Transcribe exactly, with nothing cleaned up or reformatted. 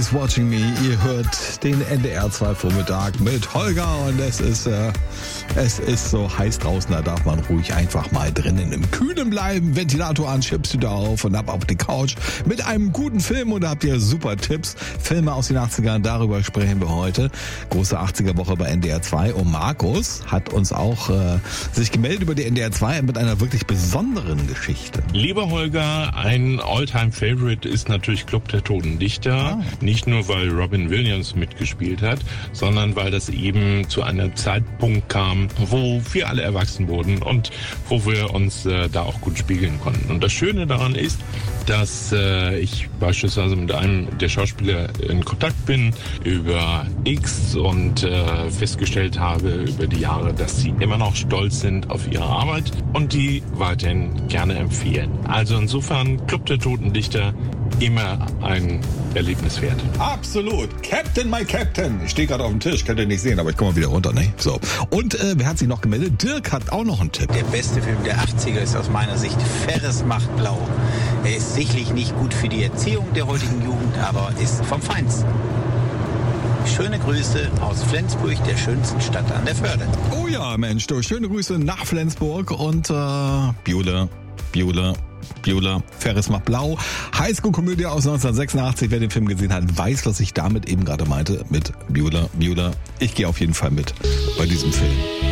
Watching Me, ihr hört den N D R zwei Vormittag mit Holger und es ist äh, es ist so heiß draußen, da darf man ruhig einfach mal drinnen im Kühlen bleiben, Ventilator an, Chipstüte auf und ab auf die Couch mit einem guten Film und da habt ihr super Tipps, Filme aus den achtzigern, darüber sprechen wir heute. Große achtziger-Woche bei N D R zwei und Markus hat uns auch äh, sich gemeldet über die N D R zwei mit einer wirklich besonderen Geschichte. Lieber Holger, ein All-Time-Favorite ist natürlich Club der Toten Dichter. Ah. Nicht nur, weil Robin Williams mitgespielt hat, sondern weil das eben zu einem Zeitpunkt kam, wo wir alle erwachsen wurden und wo wir uns äh, da auch gut spiegeln konnten. Und das Schöne daran ist, dass äh, ich beispielsweise mit einem der Schauspieler in Kontakt bin über X und äh, festgestellt habe über die Jahre, dass sie immer noch stolz sind auf ihre Arbeit und die weiterhin gerne empfehlen. Also insofern Club der Toten Dichter immer ein Erlebnis wert. Absolut. Captain, my Captain. Ich stehe gerade auf dem Tisch, könnt ihr nicht sehen, aber ich komme mal wieder runter, ne? So. Und äh, wer hat sich noch gemeldet? Dirk hat auch noch einen Tipp. Der beste Film der achtziger ist aus meiner Sicht Ferris macht blau. Er ist sicherlich nicht gut für die Erziehung der heutigen Jugend, aber ist vom Feinsten. Schöne Grüße aus Flensburg, der schönsten Stadt an der Förde. Oh ja, Mensch, du, schöne Grüße nach Flensburg und äh, Bjule, Bjule, Bjule, Ferris macht blau. Highschool-Komödie aus neunzehnhundertsechsundachtzig. Wer den Film gesehen hat, weiß, was ich damit eben gerade meinte mit Bjule, Bjule. Ich gehe auf jeden Fall mit bei diesem Film.